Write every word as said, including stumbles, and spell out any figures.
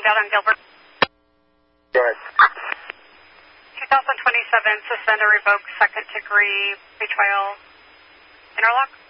down on Gilbert. Go ahead. twenty twenty-seven, suspend or revoke second degree pretrial interlock.